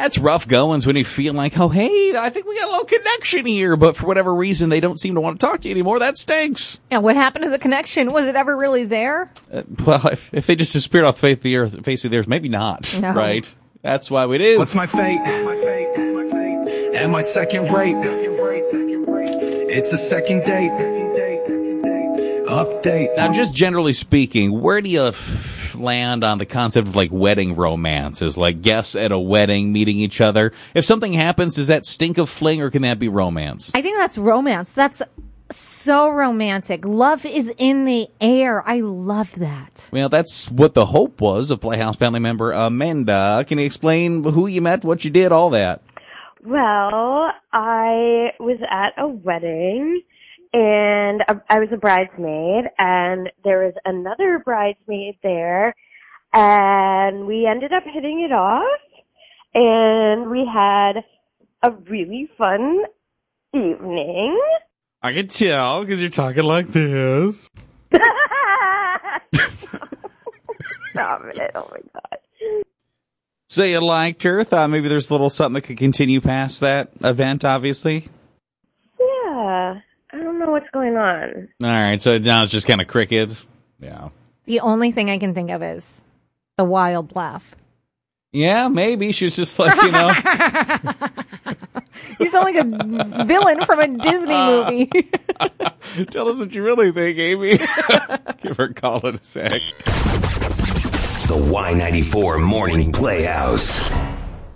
That's rough goings when you feel like, oh, hey, I think we got a little connection here, but for whatever reason, they don't seem to want to talk to you anymore. That stinks. And what happened to the connection? Was it ever really there? Well, if they just disappeared off the face of the earth, maybe not, No. right? That's why we do. What's my fate? And my second rate? It's a second date. Update. Now, just generally speaking, where do you land on the concept of, like, wedding romances? Like, guests at a wedding meeting each other. If something happens, does that stink of fling, or can that be romance? I think that's romance. That's so romantic. Love is in the air. I love that. Well, that's what the hope was of Playhouse family member Amanda. Can you explain who you met, what you did, all that? Well, I was at a wedding, and I was a bridesmaid, and there was another bridesmaid there, and we ended up hitting it off, and we had a really fun evening. I can tell, because you're talking like this. Stop it. Oh, my God. So you liked her, thought maybe there's a little something that could continue past that event, obviously? Yeah. I don't know what's going on. All right, so now it's just kind of crickets. Yeah. The only thing I can think of is a wild laugh. Yeah, maybe. She's just like, you know. You sound like a villain from a Disney movie. Tell us what you really think, Amy. Give her a call in a sec. The Y94 Morning Playhouse.